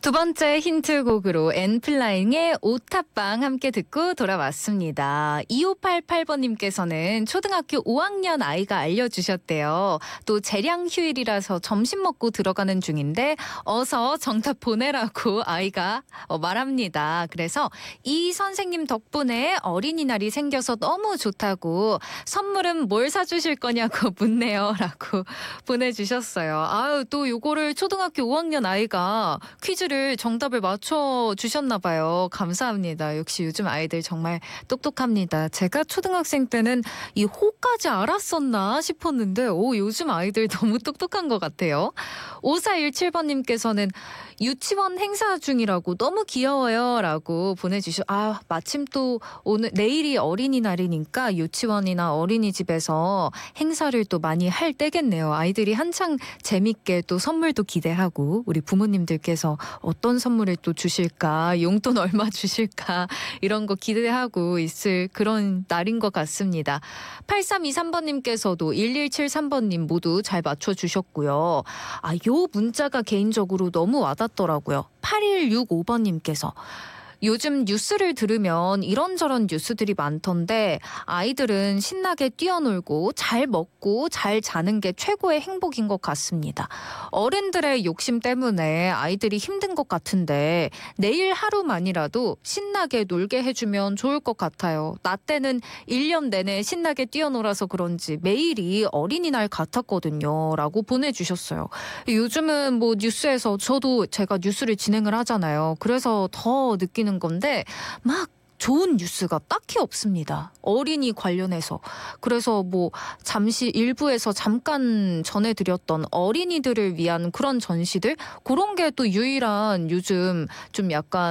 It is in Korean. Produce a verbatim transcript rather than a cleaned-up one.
두 번째 힌트곡으로 엔플라잉의 오탑방 함께 듣고 돌아왔습니다. 이오팔팔 번님께서는 초등학교 오 학년 아이가 알려주셨대요. 또 재량 휴일이라서 점심 먹고 들어가는 중인데 어서 정답 보내라고 아이가 말합니다. 그래서 이 선생님 덕분에 어린이날이 생겨서 너무 좋다고 선물은 뭘 사주실 거냐고 묻네요. 라고 보내주셨어요. 아유, 또 요거를 초등학교 오 학년 아이가 퀴즈를 정답을 맞춰주셨나 봐요. 감사합니다. 역시 요즘 아이들 정말 똑똑합니다. 제가 초등학생 때는 이 호까지 알았었나 싶었는데 오, 요즘 아이들 너무 똑똑한 것 같아요. 오사일칠 번님께서는 유치원 행사 중이라고 너무 귀여워요 라고 보내주셔. 아, 마침 또 오늘 내일이 어린이날이니까 유치원이나 어린이집에서 행사를 또 많이 할 때겠네요. 아이들이 한창 재밌게 또 선물도 기대하고 우리 부모님들께서 어떤 선물을 또 주실까, 용돈 얼마 주실까 이런 거 기대하고 있을 그런 날인 것 같습니다. 팔삼이삼 번님께서도 일일칠삼 번님 모두 잘 맞춰주셨고요. 아, 요 문자가 개인적으로 너무 와닿더라고요. 팔일육오 번님께서 요즘 뉴스를 들으면 이런저런 뉴스들이 많던데 아이들은 신나게 뛰어놀고 잘 먹고 잘 자는 게 최고의 행복인 것 같습니다. 어른들의 욕심 때문에 아이들이 힘든 것 같은데 내일 하루만이라도 신나게 놀게 해주면 좋을 것 같아요. 나 때는 일 년 내내 신나게 뛰어놀아서 그런지 매일이 어린이날 같았거든요. 라고 보내주셨어요. 요즘은 뭐 뉴스에서 저도 제가 뉴스를 진행을 하잖아요. 그래서 더 느끼는 건데 막 좋은 뉴스가 딱히 없습니다. 어린이 관련해서. 그래서 뭐 잠시 일부에서 잠깐 전해드렸던 어린이들을 위한 그런 전시들 그런 게 또 유일한 요즘 좀 약간